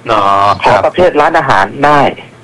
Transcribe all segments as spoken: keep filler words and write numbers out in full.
ขอประเภทร้านอาหารได้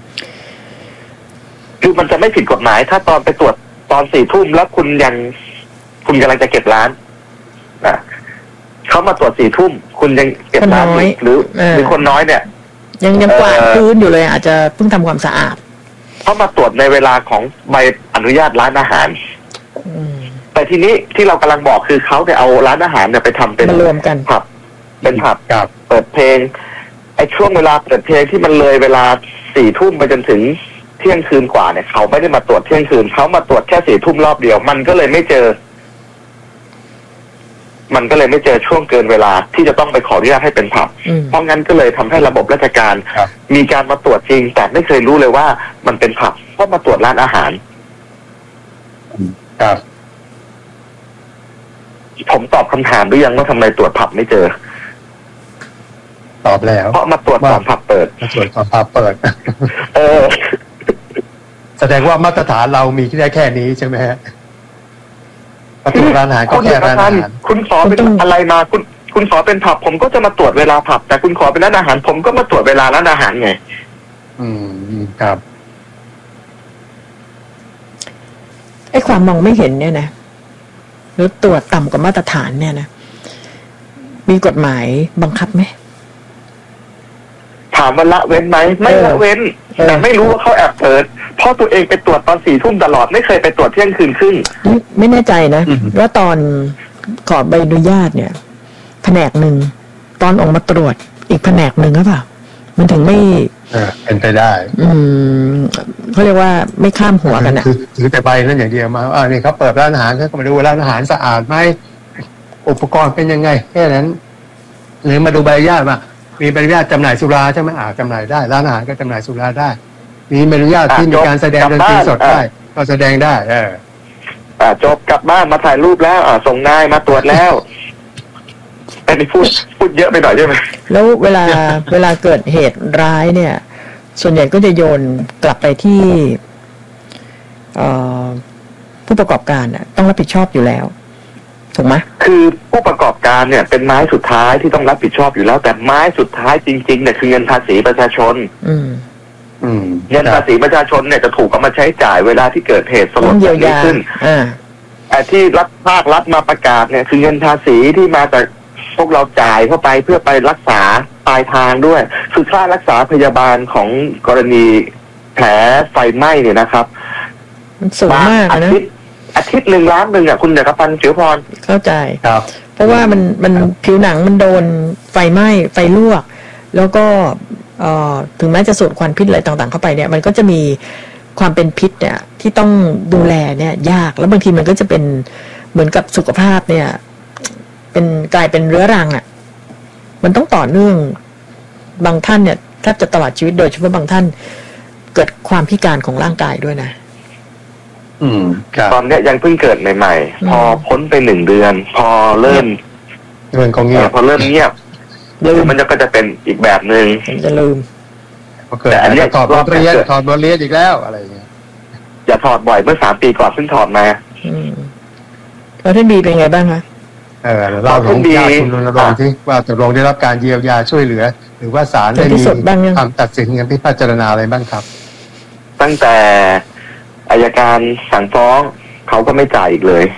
คือมันจะไม่ผิดกฎหมายถ้าตอนไปตรวจตอนสี่ทุ่มแล้วคุณยังคุณกำลังจะเก็บร้านนะเขามาตรวจสี่ทุ่มคุณยังเก็บร้านอยู่หรือหรือคนน้อยเนี่ยยังยังกวาดพื้นอยู่เลยอาจจะเพิ่งทำความสะอาดเขามาตรวจในเวลาของใบอนุญาตร้านอาหารแต่ทีนี้ที่เรากำลังบอกคือเขาเนี่ยเอาร้านอาหารเนี่ยไปทำเป็นมารวมกันผับเป็นผับเปิดเพลงไอ้ช่วงเวลาเปิดเพลงที่มันเลยเวลาสี่ทุ่มไปจนถึงเที่ยงคืนกว่าเนี่ยเขาไม่ได้มาตรวจเที่ยงคืนเขามาตรวจแค่สี่ทุ่มรอบเดียวมันก็เลยไม่เจอมันก็เลยไม่เจอช่วงเกินเวลาที่จะต้องไปขออนุญาตให้เป็นผับเพราะงั้นก็เลยทำให้ระบบราชการมีการมาตรวจจริงแต่ไม่เคยรู้เลยว่ามันเป็นผับเพราะมาตรวจร้านอาหารครับผมตอบคำถามหรือยังว่าทำไมตรวจผับไม่เจอตอบแล้วเพราะมาตรวจก่อนผับเปิดมาตรวจก่อนผับเปิดเออแสดงว่ามาตรฐานเรามีได้แค่นี้ใช่ไหมฮะมาตรวจร้านอาหารก็แค่ร้านอาหารคุณขอเป็นอะไรมาคุณคุณขอเป็นผับผมก็จะมาตรวจเวลาผับแต่คุณขอเป็นร้านอาหารผมก็มาตรวจเวลาร้านอาหารไงอืมครับไอ้ความมองไม่เห็นเนี่ยนะหรือตรวจต่ำกว่ามาตรฐานเนี่ยนะมีกฎหมายบังคับไหมถามว่าละเว้นไหมไม่ละเว้นแต่ไม่รู้ว่าเขาแอบเปิดเพราะตัวเองไปตรวจตอนสี่ทุ่มตลอดไม่เคยไปตรวจเที่ยงคืนครึ่งไม่แน่ใจนะว่าตอนขอใบอนุญาตเนี่ยแผนกหนึ่งตอนออกมาตรวจอีกแผนกหนึ่งหรือเปล่ามันถึงไม่เออเป็นไปได้อืมเขาเรียกว่าไม่ข้ามหัวกันอ่ะคือถือแต่ใบนั่นอย่างเดียวมาอ่านี่เขาเปิดร้านอาหารเขาก็มาดูร้านอาหารสะอาดไหมอุปกรณ์เป็นยังไงแค่นั้นหรือมาดูใบอนุญาตมามีใบอนุญาตจำหน่ายสุราใช่ไหมอ่าจำหน่ายได้ร้านอาหารก็จำหน่ายสุราได้มีใบอนุญาตที่มีการแสดงดนตรีสดได้ก็แสดงได้เอออ่าจบกลับบ้านมาถ่ายรูปแล้วอ่าส่งนายมาตรวจแล้วอันนี้พูดพูดเยอะไปหน่อยใช่ไหมแล้วเวลาเวลาเกิดเหตุร้ายเนี่ยส่วนใหญ่ก็จะโยนกลับไปที่ผู้ประกอบการน่ะต้องรับผิดชอบอยู่แล้วถูกไหมคือผู้ประกอบการเนี่ยเป็นไม้สุดท้ายที่ต้องรับผิดชอบอยู่แล้วแต่ไม้สุดท้ายจริงๆเนี่ยคือเงินภาษีประชาชนอืมอืมเงินภาษีประชาชนเนี่ยจะถูกเอามาใช้จ่ายเวลาที่เกิดเหตุสลดแบบนี้ขึ้นอ่าไอ้ที่รัฐภาครัฐมาประกาศเนี่ยคือเงินภาษีที่มาจากพวกเราจ่ายเข้าไปเพื่อไปรักษาปลายทางด้วยคือค่ารักษาพยาบาลของกรณีแผลไฟไหม้เนี่ยนะครับมันสูงมากนะอาทิตย์หนึ่งล้านหนึ่งอ่ะคุณเดชพันธ์เฉียวพรเข้าใจครับเพราะว่ามันมันผิวหนังมันโดนไฟไหม้ไฟลวกแล้วก็เอ่อถึงแม้จะสูดควันพิษอะไรต่างๆเข้าไปเนี่ยมันก็จะมีความเป็นพิษเนี่ยที่ต้องดูแลเนี่ยยากแล้วบางทีมันก็จะเป็นเหมือนกับสุขภาพเนี่ยเป็นกลายเป็นเรื้อรังอ่ะมันต้องต่อเนื่องบางท่านเนี่ยแทบจะตลอดชีวิตโดยเฉพาะบางท่านเกิดความพิการของร่างกายด้วยนะอืมตอนเนี้ยยังเพิ่งเกิดใหม่ๆพอพ้นไปหนึ่งเดือนพอเริ่มเงินของเงียบพอเริ่มเงียบมันจะก็จะเป็นอีกแบบหนึ่งจะลืมแต่อันนี้ถอดบทเรียนถอดบทเรียนอีกแล้วอะไรอย่างเงี้ยอย่าถอดบ่อยเมื่อสามปีก่อนเพิ่งถอดมาอืมแล้วท่านบีเป็นไงบ้างคะเออเราของญาติคุณรณรงค์ที่ว่าตกลงได้รับการเยียวยาช่วยเหลือหรือว่าศาลได้มีคำตัดสินกันพิพากษาอะไรบ้างครับตั้งแต่อัยการสั่งฟ้องเขาก็ไม่จ่ายอีกเลย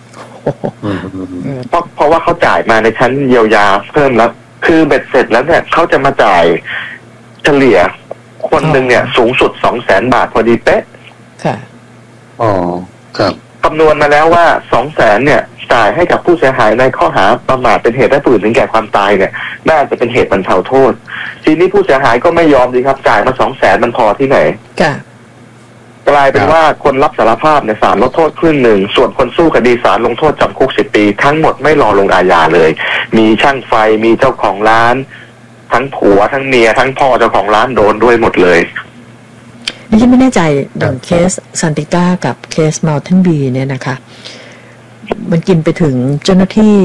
เพราะเพราะว่าเขาจ่ายมาในชั้นเยียวยาเพิ่มแล้วคือเบ็ดเสร็จแล้วเนี่ยเขาจะมาจ่ายเฉลี่ยคนหนึ่งเนี่ยสูงสุดสองแสนบาทพอดีเป๊ะค่ะอ๋อครับคำนวณมาแล้วว่าสองแสนเนี่ยจ่ายให้กับผู้เสียหายในข้อหาประมาทเป็นเหตุให้ผู้อื่นถึงแก่ความตายเนี่ยน่าจะเป็นเหตุบรรเทาโทษทีนี้ผู้เสียหายก็ไม่ยอมดีครับจ่ายมาสองแสนมันพอที่ไหนค่ะกลายเป็นว่าคนรับสารภาพเนี่ยศาลลดโทษครึ่งหนึ่งส่วนคนสู้คดีศาลลงโทษจำคุกสิบปีทั้งหมดไม่รอลงอาญาเลยมีช่างไฟมีเจ้าของร้านทั้งผัวทั้งเมียทั้งพ่อเจ้าของร้านโดนด้วยหมดเลยนี่ฉันไม่แน่ใจอย่างเคสซันติก้ากับเคส Mountain Bee เนี่ยนะคะมันกินไปถึงเจ้าหน้าที่